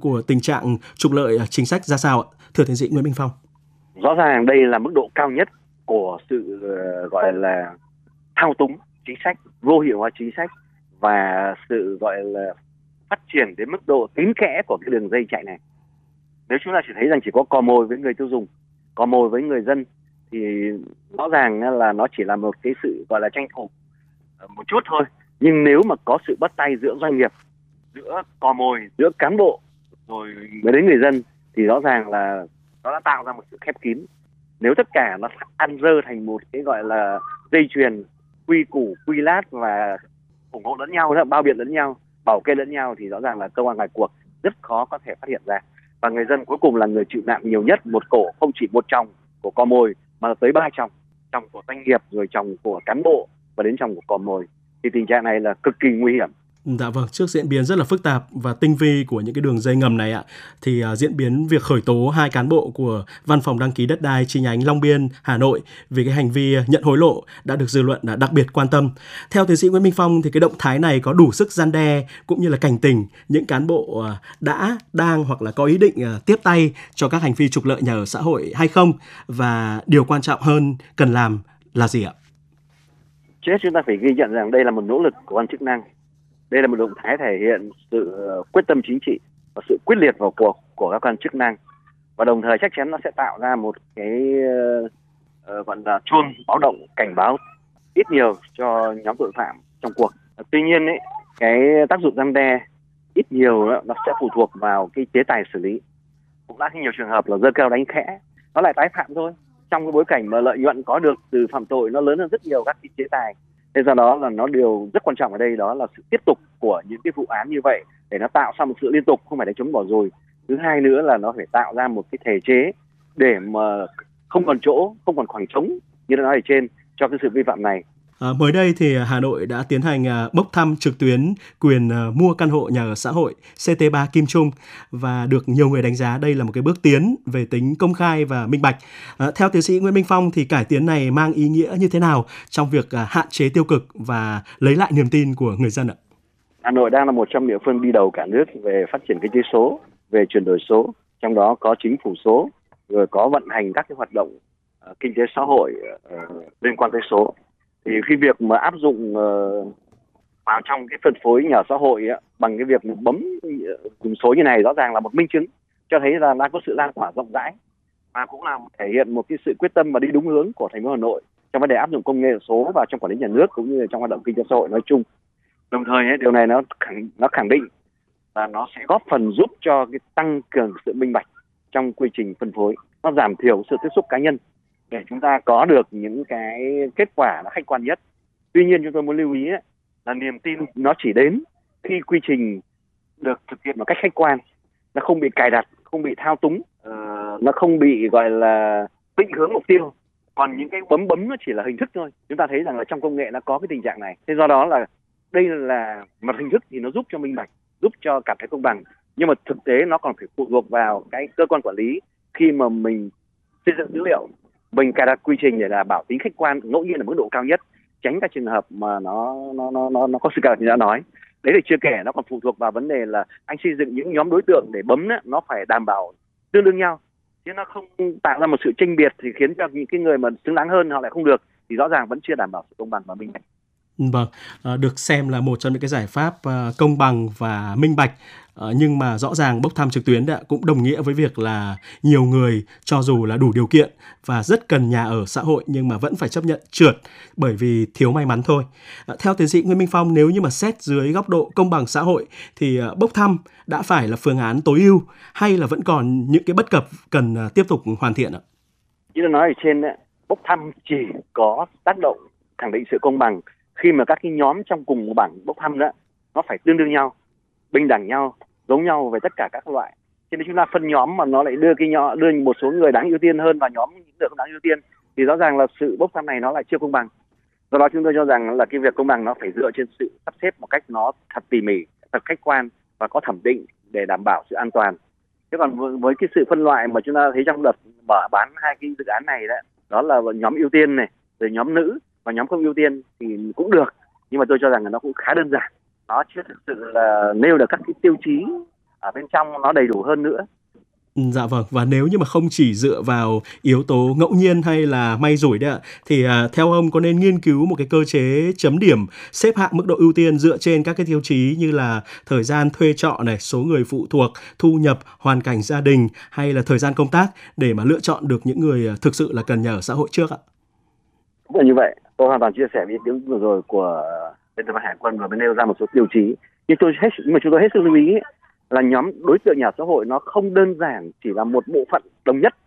của tình trạng trục lợi chính sách ra sao ạ? Thưa tiến sĩ Nguyễn Minh Phong. Rõ ràng đây là mức độ cao nhất của sự gọi là thao túng chính sách, vô hiệu hóa chính sách và sự gọi là phát triển đến mức độ kín kẽ của cái đường dây chạy này. Nếu chúng ta chỉ thấy rằng chỉ có cò mồi với người tiêu dùng, cò mồi với người dân thì rõ ràng là nó chỉ là một cái sự gọi là tranh thủ một chút thôi. Nhưng nếu mà có sự bắt tay giữa doanh nghiệp, giữa cò mồi, giữa cán bộ rồi mới đến người dân thì rõ ràng là nó đã tạo ra một sự khép kín. Nếu tất cả nó ăn rơ thành một cái gọi là dây chuyền quy củ, quy lát và ủng hộ lẫn nhau, bao biện lẫn nhau, bảo kê lẫn nhau thì rõ ràng là cơ quan ngoài cuộc rất khó có thể phát hiện ra. Và người dân cuối cùng là người chịu nạn nhiều nhất, một cổ không chỉ một chồng của cò mồi mà tới 3 chồng, chồng của doanh nghiệp rồi chồng của cán bộ và đến chồng của cò mồi. Thì tình trạng này là cực kỳ nguy hiểm. Dạ vâng, trước diễn biến rất là phức tạp và tinh vi của những cái đường dây ngầm này ạ, thì diễn biến việc khởi tố 2 cán bộ của Văn phòng đăng ký đất đai chi nhánh Long Biên, Hà Nội vì cái hành vi nhận hối lộ đã được dư luận đặc biệt quan tâm. Theo tiến sĩ Nguyễn Minh Phong thì cái động thái này có đủ sức răn đe cũng như là cảnh tỉnh những cán bộ đã, đang hoặc là có ý định tiếp tay cho các hành vi trục lợi nhà ở xã hội hay không? Và điều quan trọng hơn cần làm là gì ạ? Trước hết chúng ta phải ghi nhận rằng đây là một nỗ lực của quan chức năng. Đây là một động thái thể hiện sự quyết tâm chính trị và sự quyết liệt vào cuộc của các quan chức năng, và đồng thời chắc chắn nó sẽ tạo ra một cái gọi là chuông báo động cảnh báo ít nhiều cho nhóm tội phạm trong cuộc. Tuy nhiên cái tác dụng răn đe ít nhiều nó sẽ phụ thuộc vào cái chế tài xử lý. Cũng đã nhiều trường hợp là giơ cao đánh khẽ nó lại tái phạm thôi, trong cái bối cảnh mà lợi nhuận có được từ phạm tội nó lớn hơn rất nhiều các cái chế tài. Thế do đó là nó điều rất quan trọng ở đây đó là sự tiếp tục của những cái vụ án như vậy để nó tạo ra một sự liên tục, không phải để chống bỏ dùi. Thứ hai nữa là nó phải tạo ra một cái thể chế để mà không còn chỗ, không còn khoảng trống như đã nói ở trên cho cái sự vi phạm này. Mới đây thì Hà Nội đã tiến hành bốc thăm trực tuyến quyền mua căn hộ nhà ở xã hội CT3 Kim Trung và được nhiều người đánh giá đây là một cái bước tiến về tính công khai và minh bạch. Theo tiến sĩ Nguyễn Minh Phong thì cải tiến này mang ý nghĩa như thế nào trong việc hạn chế tiêu cực và lấy lại niềm tin của người dân ạ? Hà Nội đang là một trong địa phương đi đầu cả nước về phát triển kinh tế số, về chuyển đổi số, trong đó có chính phủ số, rồi có vận hành các cái hoạt động kinh tế xã hội liên quan tới số. Thì khi việc mà áp dụng vào trong cái phân phối nhà ở xã hội bằng cái việc bấm dùng số như này rõ ràng là một minh chứng cho thấy là đang có sự lan tỏa rộng rãi và cũng là thể hiện một cái sự quyết tâm và đi đúng hướng của thành phố Hà Nội trong vấn đề áp dụng công nghệ số vào trong quản lý nhà nước cũng như là trong hoạt động kinh tế xã hội nói chung. Đồng thời điều này nó khẳng định là nó sẽ góp phần giúp cho cái tăng cường sự minh bạch trong quy trình phân phối, nó giảm thiểu sự tiếp xúc cá nhân để chúng ta có được những cái kết quả nó khách quan nhất. Tuy nhiên chúng tôi muốn lưu ý là niềm tin nó chỉ đến khi quy trình được thực hiện một cách khách quan, nó không bị cài đặt, không bị thao túng, nó không bị gọi là định hướng mục tiêu. Còn những cái bấm nó chỉ là hình thức thôi. Chúng ta thấy rằng là trong công nghệ nó có cái tình trạng này. Thế do đó là đây là mặt hình thức thì nó giúp cho minh bạch, giúp cho cảm thấy công bằng. Nhưng mà thực tế nó còn phải phụ thuộc vào cái cơ quan quản lý khi mà mình xây dựng dữ liệu, mình cài đặt quy trình để là bảo tính khách quan ngẫu nhiên ở mức độ cao nhất, tránh các trường hợp mà nó có sự cài đặt như đã nói. Đấy là chưa kể nó còn phụ thuộc vào vấn đề là anh xây dựng những nhóm đối tượng để bấm nó phải đảm bảo tương đương nhau, chứ nó không tạo ra một sự chênh biệt thì khiến cho những cái người mà xứng đáng hơn họ lại không được, thì rõ ràng vẫn chưa đảm bảo sự công bằng và minh bạch. Vâng, được xem là một trong những cái giải pháp công bằng và minh bạch, nhưng mà rõ ràng bốc thăm trực tuyến cũng đồng nghĩa với việc là nhiều người cho dù là đủ điều kiện và rất cần nhà ở xã hội nhưng mà vẫn phải chấp nhận trượt bởi vì thiếu may mắn thôi. Theo tiến sĩ Nguyễn Minh Phong, nếu như mà xét dưới góc độ công bằng xã hội thì bốc thăm đã phải là phương án tối ưu hay là vẫn còn những cái bất cập cần tiếp tục hoàn thiện ạ? Như tôi nói ở trên, bốc thăm chỉ có tác động khẳng định sự công bằng khi mà các cái nhóm trong cùng một bảng bốc thăm nó phải tương đương nhau, bình đẳng nhau, giống nhau về tất cả các loại. Cho nên chúng ta phân nhóm mà nó lại đưa một số người đáng ưu tiên hơn vào nhóm những người không đáng ưu tiên thì rõ ràng là sự bốc thăm này nó lại chưa công bằng. Do đó chúng tôi cho rằng là cái việc công bằng nó phải dựa trên sự sắp xếp một cách nó thật tỉ mỉ, thật khách quan và có thẩm định để đảm bảo sự an toàn. Thế còn với cái sự phân loại mà chúng ta thấy trong đợt mở bán 2 cái dự án này đó là nhóm ưu tiên này, rồi nhóm nữ và nhóm không ưu tiên thì cũng được, nhưng mà tôi cho rằng là nó cũng khá đơn giản, nó chưa thực sự là nêu được các cái tiêu chí ở bên trong nó đầy đủ hơn nữa. Dạ vâng, và nếu như mà không chỉ dựa vào yếu tố ngẫu nhiên hay là may rủi đấy ạ, thì theo ông có nên nghiên cứu một cái cơ chế chấm điểm xếp hạng mức độ ưu tiên dựa trên các cái tiêu chí như là thời gian thuê trọ này, số người phụ thuộc, thu nhập, hoàn cảnh gia đình hay là thời gian công tác để mà lựa chọn được những người thực sự là cần nhà ở xã hội trước ạ? Cũng là như vậy, tôi hoàn toàn chia sẻ với ý kiến vừa rồi của bên tư vấn hải quân và bên nêu ra một số tiêu chí, nhưng mà chúng tôi hết sức lưu ý là nhóm đối tượng nhà ở xã hội nó không đơn giản chỉ là một bộ phận đồng nhất